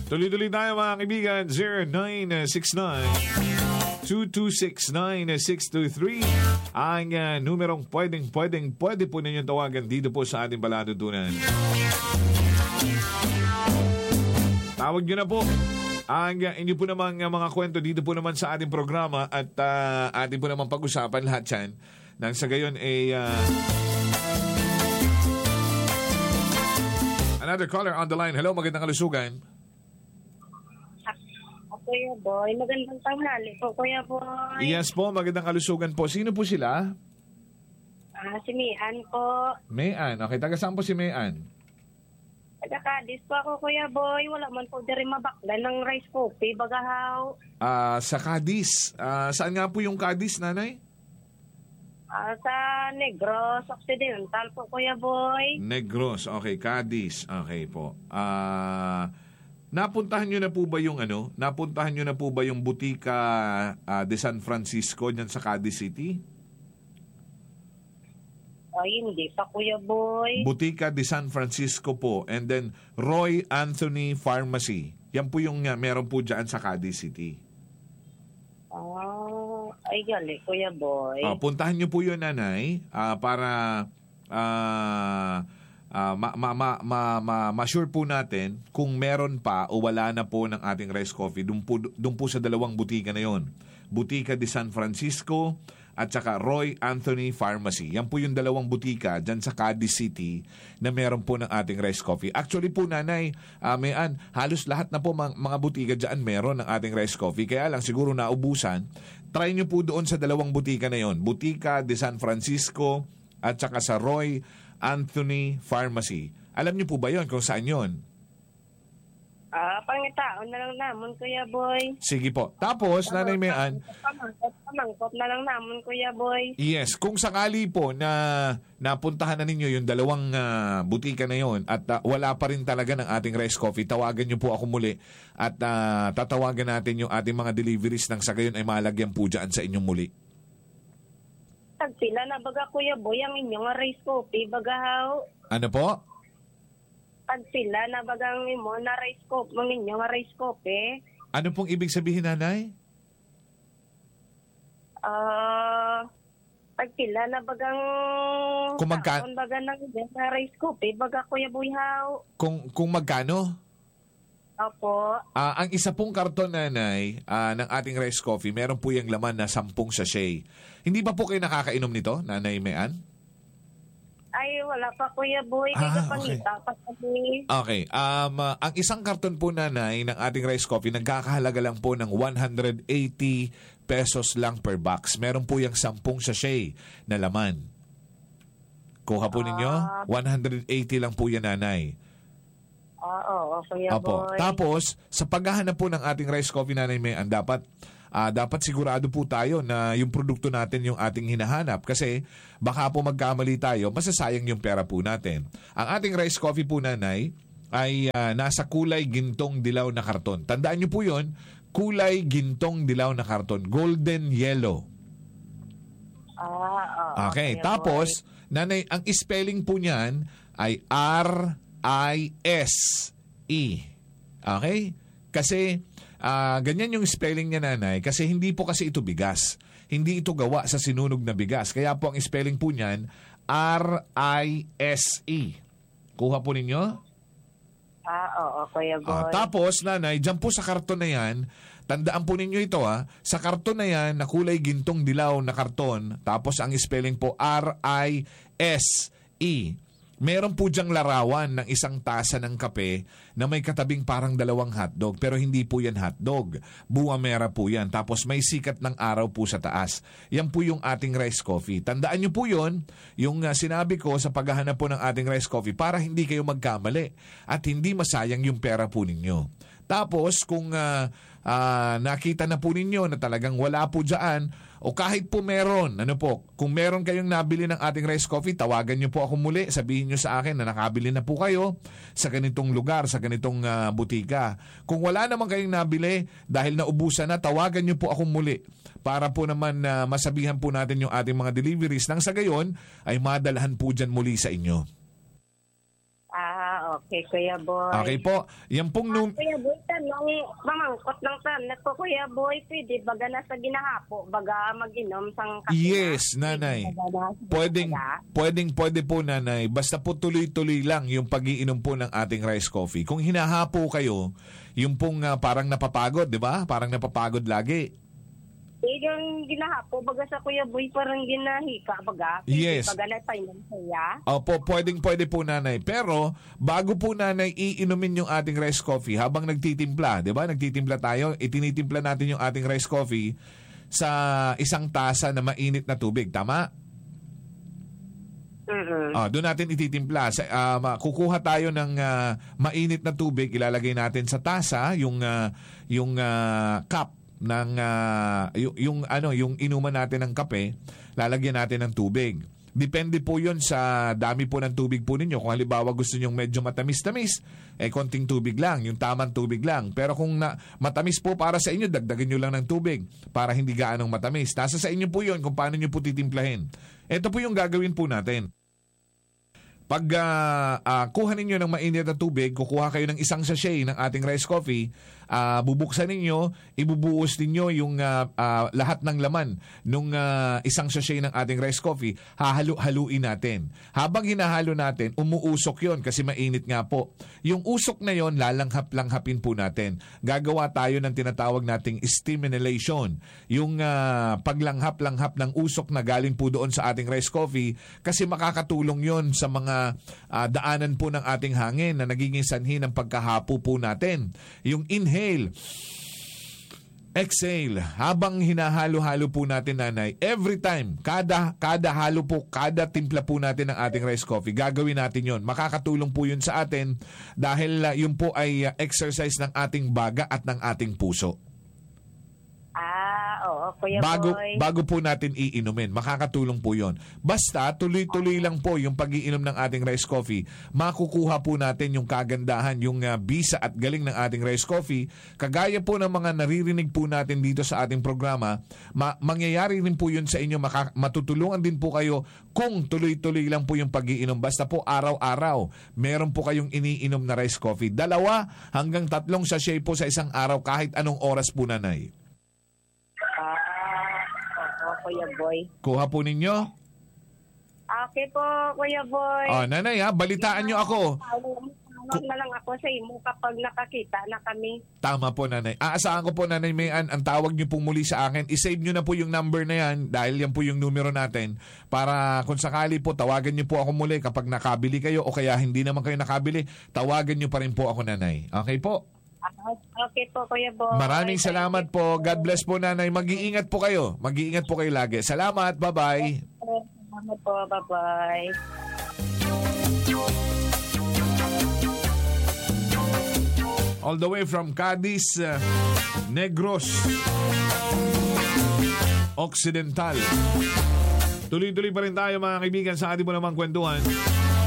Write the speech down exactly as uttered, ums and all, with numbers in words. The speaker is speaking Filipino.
Tuloy-tuloy tayo mga kaibigan. zero nine six nine two two six nine six two three ang uh, numerong pwedeng pwedeng pwede po ninyong tawagan dito po sa ating palatuntunan. Tawag nyo na po ang uh, inyo po namang uh, mga kwento dito po naman sa ating programa at uh, ating po naman pag-usapan lahat yan. Nang sa gayon ay uh, another caller on the line. Hello, magandang kalusugan. Kuya Boy, magandang tanghali po, Kuya Boy. Yes po, magandang kalusugan po. Sino po sila? Ah, si Mian po. Mayan. Okay, taga saan po si Mayan? Taga Cadiz po ako, Kuya Boy. Wala man po diri mabakla ng rice coffee, bagahaw. Ah, sa Cadiz. Ah, saan nga po yung Cadiz, nanay? Ah, sa Negros Occidental po, Kuya Boy. Negros. Okay, Cadiz. Okay po. Ah, napuntahan nyo na po ba yung ano? Napuntahan nyo na po ba yung Butika ah, de San Francisco dyan sa Cadiz City? Ay, hindi pa, Kuya Boy. Butika de San Francisco po. And then, Roy Anthony Pharmacy. Yan po yung uh, meron po dyan sa Cadiz City. Ah, ay gali, Kuya Boy. Uh, puntahan nyo po yun, nanay, uh, para uh, uh, ma, ma, ma, ma, ma, ma-sure po natin kung meron pa o wala na po ng ating rice coffee. Doon po, doon po sa dalawang butika na yon. Butika de San Francisco at saka Roy Anthony Pharmacy. Yan po yung dalawang butika dyan sa Cadiz City na meron po ng ating rice coffee. Actually po, nanay, uh, Mayan, halos lahat na po mga, mga butika dyan meron ng ating rice coffee. Kaya lang siguro naubusan. Try nyo po doon sa dalawang butika na yon. Butika de San Francisco at saka sa Roy Anthony Pharmacy. Alam nyo po ba yon kung saan yon? Ah, pangitaon na lang namon, Kuya Boy. Sige po. Tapos, Nanay Mayan, Pamangkot, pamangkot na lang namon, Kuya Boy. yes, kung sakali po na napuntahan na ninyo yung dalawang uh, butika na yon at uh, wala pa rin talaga ng ating rice coffee, tawagan nyo po ako muli at uh, tatawagan natin yung ating mga deliveries nang sa gayon ay malagyan po dyan sa inyong muli. Tagpila na baga, Kuya Boy, ang inyong rice coffee, bagahaw. Ano po? Pag sila na bagang mo na rice coffee, mga inyo nga rice coffee. Ano pong ibig sabihin, nanay? Ah, uh, pag sila na bagang kung magka... taon baga ng na rice coffee, baga Kuya Buyhaw. Kung, kung magkano? Opo. Uh, ang isa pong karton, nanay, uh, ng ating rice coffee, meron po yung laman na sampung sachet. Hindi ba po kayo nakakainom nito, Nanay Mayan? Ay, wala pa, Kuya Boy. Kaya Ah, pangita pa kami. Okay. Um, uh, ang isang karton po, nanay, ng ating rice coffee, nagkakahalaga lang po ng one hundred eighty pesos lang per box. Meron po yung sampung sachet na laman. Kuha po ninyo? Ah. one hundred eighty lang po yan, nanay. Oo, oo, Kuya Opo. Boy. Tapos, sa paghahanap po ng ating rice coffee, nanay, may ang dapat Uh, dapat sigurado po tayo na yung produkto natin yung ating hinahanap kasi baka po magkamali tayo, masasayang yung pera po natin. Ang ating rice coffee po, nanay, ay uh, nasa kulay gintong dilaw na karton. Tandaan nyo po yun, kulay gintong dilaw na karton, golden yellow. Ah, oo. Okay, Kuya tapos, nanay, ang spelling po niyan ay R I S E. Okay? Kasi Uh, ganyan yung spelling niya, nanay, kasi hindi po kasi ito bigas. Hindi ito gawa sa sinunog na bigas. Kaya po ang spelling po niyan, R I S E. Kuha po ninyo? Ah, oo, Kuya Uh, Boy. tapos, nanay, dyan po sa karton na yan, tandaan po ninyo ito, ha, sa karton na yan, na kulay gintong dilaw na karton, tapos ang spelling po, R I S E. Meron po diyang larawan ng isang tasa ng kape na may katabing parang dalawang hotdog, pero hindi po yan hotdog. Buwamera po yan. Tapos may sikat ng araw po sa taas. Yan po yung ating rice coffee. Tandaan nyo po yun, yung uh, sinabi ko sa paghahanap po ng ating rice coffee para hindi kayo magkamali at hindi masayang yung pera po ninyo. Tapos kung uh, uh, nakita na po ninyo na talagang wala po dyan, o kahit po meron, ano po, kung meron kayong nabili ng ating rice coffee, tawagan nyo po ako muli, sabihin nyo sa akin na nakabili na po kayo sa ganitong lugar, sa ganitong uh, butika. Kung wala naman kayong nabili dahil naubusan na, tawagan nyo po ako muli para po naman uh, masabihan po natin yung ating mga deliveries nang sa gayon ay madalhan po dyan muli sa inyo. Ah, okay, Kuya Boy. Okay po. Yan pong num- Ah, Kuya Boy, mamangkot ng tanet ko, Kuya Boy, pwede baga na sa ginahapo, baga mag-inom sang kape. Yes, nanay. Pwedeng, pwedeng, pwede po, nanay. Basta po tuloy-tuloy lang yung pag-iinom po ng ating rice coffee. Kung hinahapo kayo, yung pong uh, parang napapagod, di ba? Parang napapagod lagi. Eh, yung ginahapo, baga sa Kuya Boy, parang ginahika, baga. Yes. Baga na painom saya. Opo, pwedeng pwede po, nanay. Pero, bago po, nanay, iinumin yung ating rice coffee habang nagtitimpla, di ba? Nagtitimpla tayo, itinitimpla natin yung ating rice coffee sa isang tasa na mainit na tubig. Tama? Mm-hmm. Ah, doon natin ititimpla. Sa, uh, kukuha tayo ng uh, mainit na tubig, ilalagay natin sa tasa yung, uh, yung uh, cup ng uh, yung, yung ano yung inuman natin ng kape, lalagyan natin ng tubig. Depende po 'yon sa dami po ng tubig po ninyo. Kung halimbawa gusto niyo medyo matamis-tamis, eh konting tubig lang, yung tamang tubig lang. Pero kung na, matamis po para sa inyo, dagdagan niyo lang ng tubig para hindi gaanong matamis. Nasa sa inyo po 'yon kung paano niyo po titimplahin. Ito po yung gagawin po natin. Pag uh, uh, kuha ninyo ng mainit na tubig, kukuha kayo ng isang sachet ng ating rice coffee, uh, bubuksan ninyo, ibubuhos ninyo yung uh, uh, lahat ng laman ng uh, isang sachet ng ating rice coffee, hahalo-haluin natin. Habang hinahalo natin, umuusok yon kasi mainit nga po. Yung usok na yon, lalanghap-langhapin po natin. Gagawa tayo ng tinatawag nating steam inhalation. Yung uh, paglanghap-langhap ng usok na galing po doon sa ating rice coffee kasi makakatulong yon sa mga Uh, daanan po ng ating hangin na nagiging sanhi ng pagkahapo po natin. Yung inhale, exhale, habang hinahalo-halo po natin, nanay, every time, kada, kada halo po, kada timpla po natin ng ating rice coffee, gagawin natin yon. Makakatulong po yun sa atin dahil uh, yun po ay uh, exercise ng ating baga at ng ating puso. Ah, oo, Kuya bago, Boy. Bago po natin iinumin, makakatulong po yon. Basta, tuloy-tuloy lang po yung pag-iinom ng ating rice coffee. Makukuha po natin yung kagandahan, yung uh, bisa at galing ng ating rice coffee. Kagaya po ng mga naririnig po natin dito sa ating programa, ma- mangyayari rin po yun sa inyo. Maka- matutulungan din po kayo kung tuloy-tuloy lang po yung pag-iinom. Basta po araw-araw, meron po kayong iniinom na rice coffee. Dalawa hanggang tatlong sachet po sa isang araw kahit anong oras po, nanay. Kuya Boy. Kuha po ninyo? Okay po, Kuya Boy. Oh, nanay ha, balitaan nyo ako. Tawag na lang ako sa imo kapag nakakita na kami. Tama po, nanay. Aasahan ko po, nanay Mayan, ang tawag nyo pong muli sa akin. I-save nyo na po yung number na yan dahil yan po yung numero natin para kung sakali po, tawagan nyo po ako muli kapag nakabili kayo o kaya hindi naman kayo nakabili, tawagan nyo pa rin po ako, nanay. Okay po? Okay po, Kuya Boy. Maraming salamat po. God bless po, nanay. Mag-iingat po kayo. Mag-iingat po kayo lagi. Salamat. Bye-bye. Salamat po. Bye-bye. All the way from Cadiz, uh, Negros Occidental. Tuloy-tuloy pa rin tayo, mga kaibigan, sa ating mo namang kwentuhan.